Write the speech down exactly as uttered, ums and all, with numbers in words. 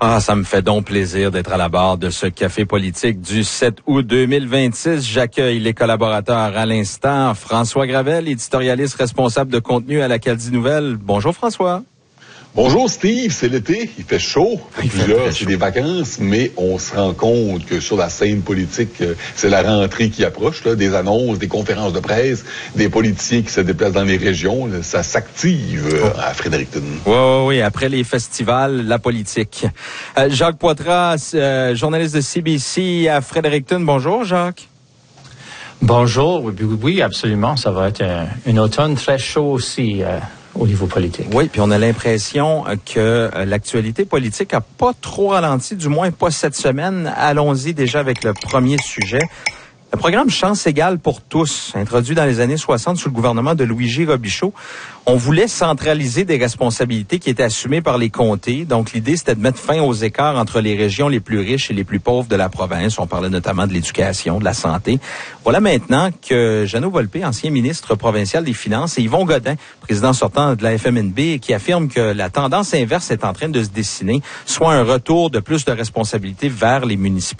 Ah, ça me fait donc plaisir d'être à la barre de ce café politique du sept août deux mille vingt-six. J'accueille les collaborateurs à l'instant. François Gravel, éditorialiste responsable de contenu à l'Acadie Nouvelle. Bonjour François. Bonjour Steve, c'est l'été, il fait chaud, Il puis fait là très c'est chaud. des vacances, mais on se rend compte que sur la scène politique, c'est la rentrée qui approche, là, des annonces, des conférences de presse, des politiciens qui se déplacent dans les régions, là, ça s'active euh, à Fredericton. Oui, oui, oui, après les festivals, la politique. Euh, Jacques Poitras, euh, journaliste de C B C à Fredericton. Bonjour Jacques. Bonjour, oui, oui, absolument, ça va être un, un automne très chaud aussi. Euh... au niveau politique. Oui, puis on a l'impression que l'actualité politique a pas trop ralenti, du moins pas cette semaine. Allons-y déjà avec le premier sujet. Le programme Chance égale pour tous, introduit dans les années soixante sous le gouvernement de Louis-G. Robichaud, on voulait centraliser des responsabilités qui étaient assumées par les comtés. Donc, l'idée, c'était de mettre fin aux écarts entre les régions les plus riches et les plus pauvres de la province. On parlait notamment de l'éducation, de la santé. Voilà maintenant que Jeannot Volpe, ancien ministre provincial des Finances, et Yvon Godin, président sortant de la F M N B, qui affirme que la tendance inverse est en train de se dessiner, soit un retour de plus de responsabilités vers les municipalités.